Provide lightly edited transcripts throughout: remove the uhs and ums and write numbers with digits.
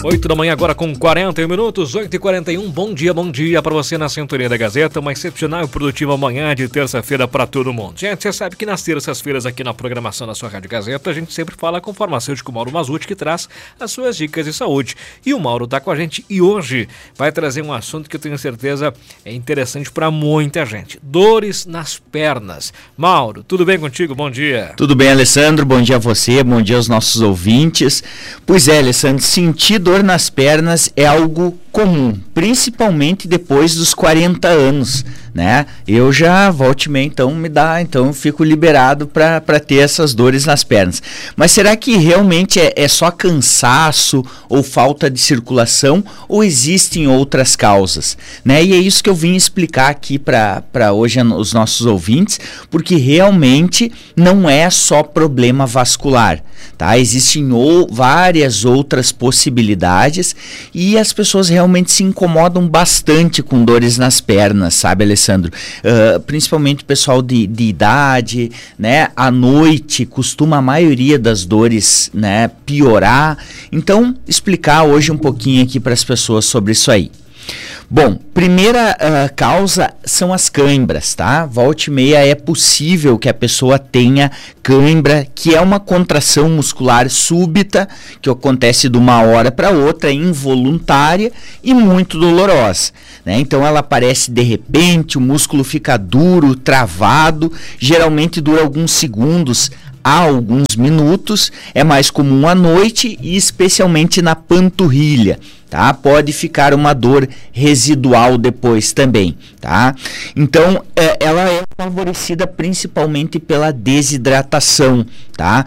8 da manhã agora com 41 minutos, 8h41. Bom dia para você na sintonia da Gazeta. Uma excepcional e produtiva manhã de terça-feira para todo mundo. Gente, você sabe que nas terças-feiras aqui na programação da sua Rádio Gazeta, a gente sempre fala com o farmacêutico Mauro Mazzutti, que traz as suas dicas de saúde. E o Mauro está com a gente e hoje vai trazer um assunto que eu tenho certeza é interessante para muita gente. Dores nas pernas. Mauro, tudo bem contigo? Bom dia. Tudo bem, Alessandro. Bom dia a você, bom dia aos nossos ouvintes. Pois é, Alessandro, sentir dor nas pernas é algo comum, principalmente depois dos 40 anos, né? Eu já volto e meia, então eu fico liberado para ter essas dores nas pernas. Mas será que realmente é só cansaço ou falta de circulação ou existem outras causas, né? E é isso que eu vim explicar aqui para hoje os nossos ouvintes, porque realmente não é só problema vascular, tá? Existem várias outras possibilidades e as pessoas realmente se incomodam bastante com dores nas pernas, sabe, Alessandro? Principalmente o pessoal de idade, né? À noite costuma a maioria das dores, né, piorar. Então, explicar hoje um pouquinho aqui para as pessoas sobre isso aí. Bom, primeira causa são as cãibras, tá? Volta e meia é possível que a pessoa tenha cãibra, que é uma contração muscular súbita, que acontece de uma hora para outra, involuntária e muito dolorosa, né? Então ela aparece de repente, o músculo fica duro, travado, geralmente dura alguns segundos a alguns minutos, é mais comum à noite e especialmente na panturrilha, tá? Pode ficar uma dor residual depois também, tá? Então, ela é favorecida principalmente pela desidratação, tá?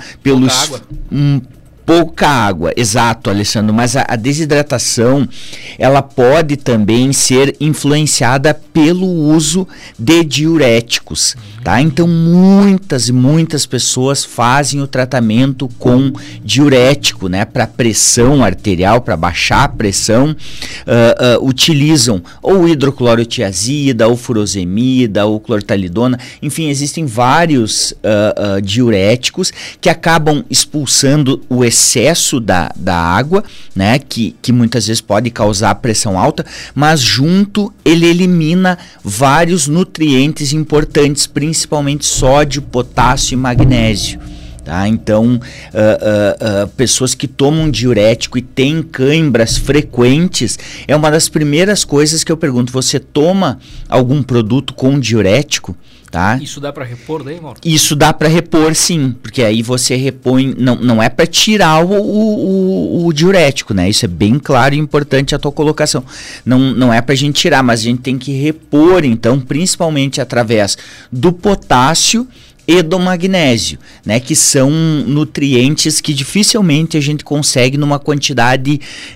Pouca água, exato, Alessandro, mas a desidratação, ela pode também ser influenciada pelo uso de diuréticos, tá? Então muitas pessoas fazem o tratamento com diurético, né? Para pressão arterial, para baixar a pressão, utilizam ou hidroclorotiazida, ou furosemida, ou clortalidona, enfim, existem vários diuréticos que acabam expulsando o excesso da água, né, que muitas vezes pode causar pressão alta, mas junto ele elimina vários nutrientes importantes, principalmente sódio, potássio e magnésio. Tá? Então, pessoas que tomam diurético e têm cãibras frequentes, é uma das primeiras coisas que eu pergunto: você toma algum produto com diurético? Tá? Isso dá para repor daí, Mauro? Isso dá para repor, sim, porque aí você repõe, não é para tirar o diurético, né? Isso é bem claro e importante a tua colocação. Não é para a gente tirar, mas a gente tem que repor, então, principalmente através do potássio e do magnésio, né, que são nutrientes que dificilmente a gente consegue numa quantidade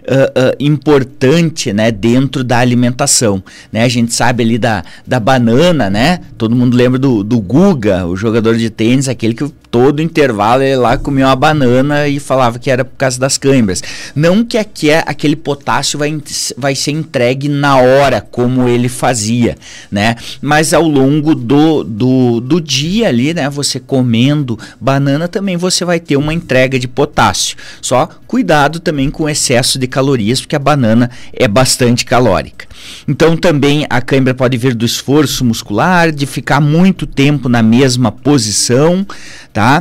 importante, né, dentro da alimentação, né? A gente sabe ali da banana, né? Todo mundo lembra do Guga, o jogador de tênis, aquele que todo intervalo ele lá comia uma banana e falava que era por causa das cãibras. Não que aquele potássio vai ser entregue na hora, como ele fazia, né? Mas ao longo do dia ali, né? Você comendo banana também você vai ter uma entrega de potássio. Só cuidado também com o excesso de calorias, porque a banana é bastante calórica. Então também a cãibra pode vir do esforço muscular, de ficar muito tempo na mesma posição, tá?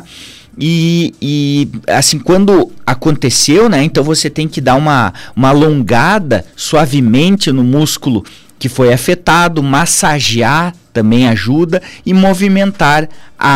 E assim, quando aconteceu, né? Então você tem que dar uma alongada suavemente no músculo que foi afetado, massagear também ajuda e movimentar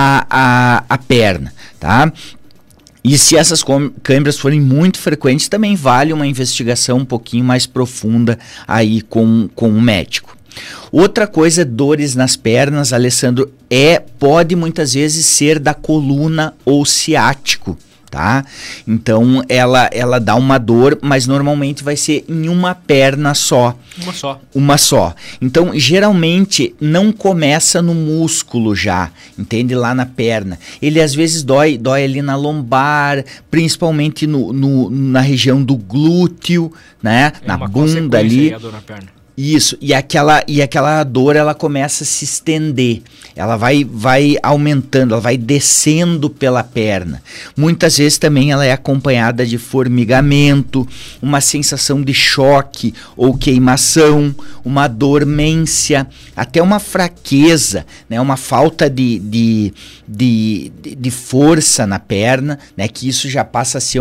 a perna, tá? E se essas cãibras forem muito frequentes, também vale uma investigação um pouquinho mais profunda aí com o médico. Outra coisa, dores nas pernas, Alessandro, pode muitas vezes ser da coluna ou ciático, tá? Então ela dá uma dor, mas normalmente vai ser em uma perna só. Uma só. Então na não começa no músculo já, entende? Lá na perna. Ele às vezes dói ali na lombar, principalmente na região do glúteo, né? Na bunda ali. A dor na perna. Isso, e aquela dor, ela começa a se estender, ela vai aumentando, ela vai descendo pela perna. Muitas vezes também ela é acompanhada de formigamento, uma sensação de choque ou queimação, uma dormência, até uma fraqueza, né, uma falta de força na perna, né, que isso já passa a ser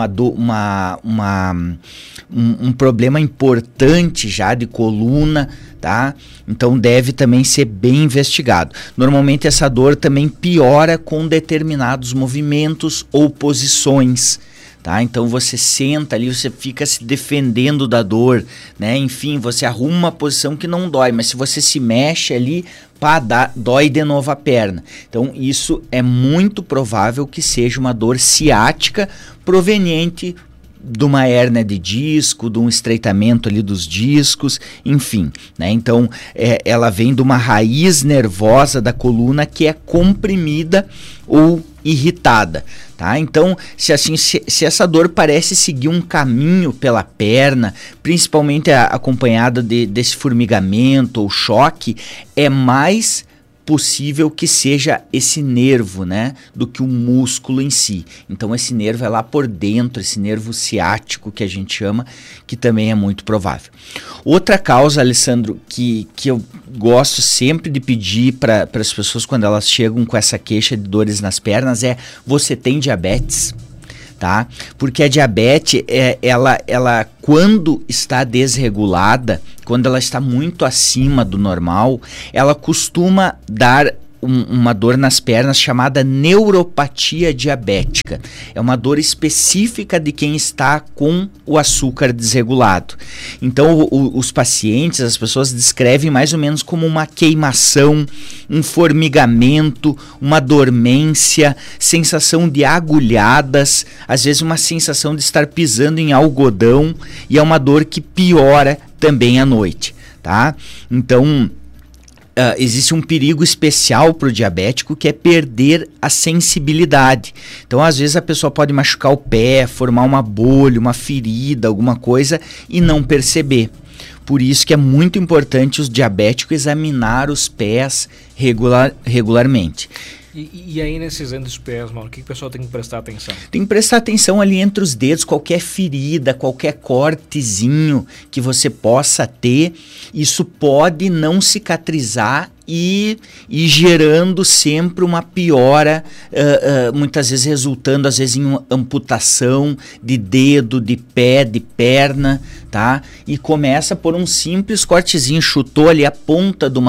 um problema importante já de coluna, tá? Então deve também ser bem investigado. Normalmente essa dor também piora com determinados movimentos ou posições, tá? Então você senta ali, você fica se defendendo da dor, né? Enfim, você arruma uma posição que não dói, mas se você se mexe ali, dói de novo a perna. Então isso é muito provável que seja uma dor ciática proveniente de uma hérnia de disco, de um estreitamento ali dos discos, enfim, né? Então ela vem de uma raiz nervosa da coluna que é comprimida ou irritada, tá? Então, se essa dor parece seguir um caminho pela perna, principalmente acompanhada desse formigamento ou choque, é mais possível que seja esse nervo, né, do que o músculo em si. Então esse nervo é lá por dentro, esse nervo ciático que a gente chama, que também é muito provável. Outra causa, Alessandro, que eu gosto sempre de pedir para as pessoas quando elas chegam com essa queixa de dores nas pernas é: você tem diabetes? Tá? Porque a diabetes, ela quando está desregulada, quando ela está muito acima do normal, ela costuma dar uma dor nas pernas chamada neuropatia diabética. É uma dor específica de quem está com o açúcar desregulado. Então os pacientes, as pessoas descrevem mais ou menos como uma queimação, um formigamento, uma dormência, sensação de agulhadas, às vezes uma sensação de estar pisando em algodão, e é uma dor que piora também à noite, tá? Então existe um perigo especial para o diabético, que é perder a sensibilidade. Então às vezes a pessoa pode machucar o pé, formar uma bolha, uma ferida, alguma coisa, e não perceber. Por isso que é muito importante os diabéticos examinar os pés regularmente. E aí nesses exame dos pés, mano, o que o pessoal tem que prestar atenção? Tem que prestar atenção ali entre os dedos, qualquer ferida, qualquer cortezinho que você possa ter, isso pode não cicatrizar e gerando sempre uma piora, muitas vezes resultando às vezes em uma amputação de dedo, de pé, de perna, tá? E começa por um simples cortezinho, chutou ali a ponta de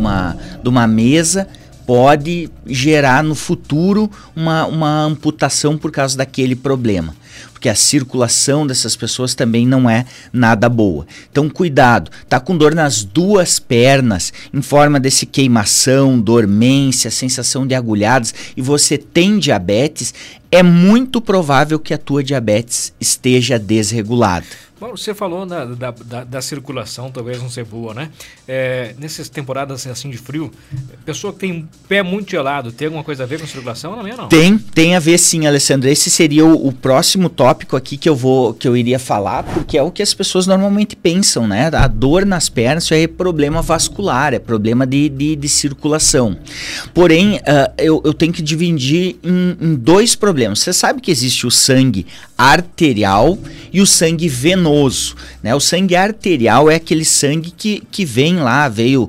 uma mesa, pode gerar no futuro uma amputação por causa daquele problema, porque a circulação dessas pessoas também não é nada boa. Então cuidado, tá com dor nas duas pernas, em forma desse queimação, dormência, sensação de agulhadas, e você tem diabetes, é muito provável que a tua diabetes esteja desregulada. Bom, você falou da circulação, talvez não ser boa, né? Nessas temporadas assim de frio, pessoa que tem pé muito gelado, tem alguma coisa a ver com circulação? Não é, não? Tem a ver sim, Alessandro. Esse seria o próximo tópico aqui que eu iria falar, porque é o que as pessoas normalmente pensam, né? A dor nas pernas, isso aí é problema vascular, é problema de circulação. Porém, eu tenho que dividir em dois problemas. Você sabe que existe o sangue arterial e o sangue venoso, né? O sangue arterial é aquele sangue que veio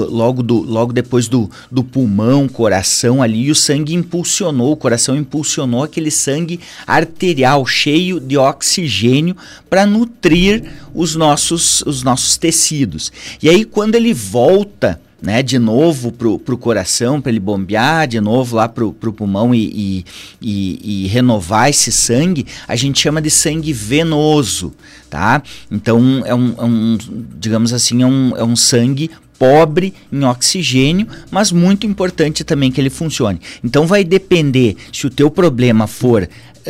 logo depois do pulmão, coração ali, e o sangue o coração impulsionou aquele sangue arterial cheio de oxigênio para nutrir os nossos tecidos. E aí quando ele volta, né, de novo pro coração, para ele bombear de novo lá pro pulmão e renovar esse sangue, a gente chama de sangue venoso, tá? Então digamos assim, é um sangue pobre em oxigênio, mas muito importante também que ele funcione. Então vai depender se o teu problema for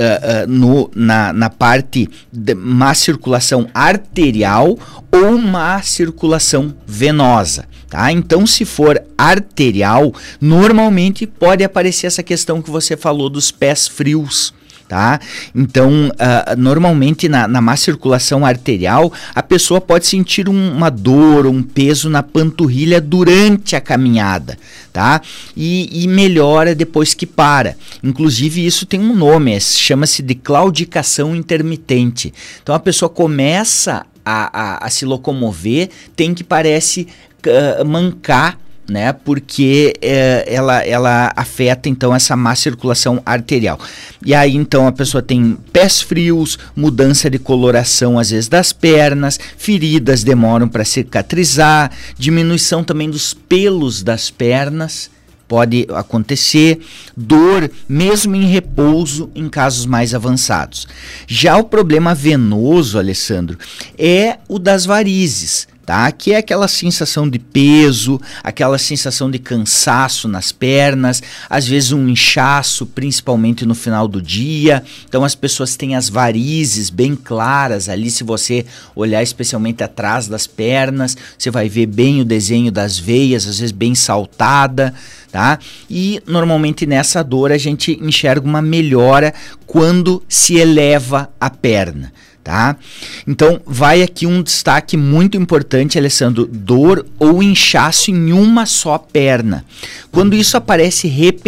na parte de má circulação arterial ou má circulação venosa, tá? Então se for arterial, normalmente pode aparecer essa questão que você falou dos pés frios, Tá? Então, normalmente na má circulação arterial, a pessoa pode sentir uma dor, um peso na panturrilha durante a caminhada, tá? E melhora depois que para. Inclusive, isso tem um nome, chama-se de claudicação intermitente. Então, a pessoa começa a se locomover, tem que parece mancar, né, porque ela afeta então essa má circulação arterial. E aí então a pessoa tem pés frios, mudança de coloração às vezes das pernas, feridas demoram para cicatrizar, diminuição também dos pelos das pernas pode acontecer, dor mesmo em repouso em casos mais avançados. Já o problema venoso, Alessandro, é o das varizes, tá? Que é aquela sensação de peso, aquela sensação de cansaço nas pernas, às vezes um inchaço, principalmente no final do dia. Então as pessoas têm as varizes bem claras ali, se você olhar especialmente atrás das pernas, você vai ver bem o desenho das veias, às vezes bem saltada, tá? E normalmente nessa dor a gente enxerga uma melhora quando se eleva a perna. Tá? Então vai aqui um destaque muito importante, Alessandro: dor ou inchaço em uma só perna. Quando isso aparece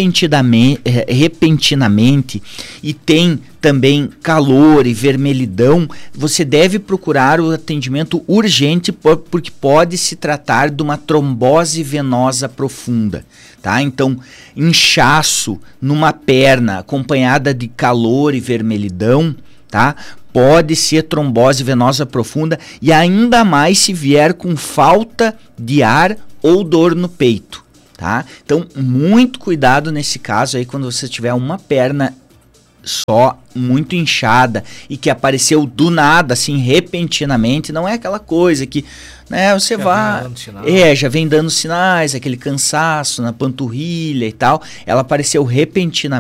repentinamente e tem também calor e vermelhidão, você deve procurar o atendimento urgente porque pode se tratar de uma trombose venosa profunda. Tá? Então, inchaço numa perna acompanhada de calor e vermelhidão, tá? Pode ser trombose venosa profunda, e ainda mais se vier com falta de ar ou dor no peito, tá? Então, muito cuidado nesse caso aí quando você tiver uma perna só muito inchada e que apareceu do nada, assim, repentinamente. Não é aquela coisa que, né, você já vem dando sinais, aquele cansaço na panturrilha e tal. Ela apareceu repentinamente.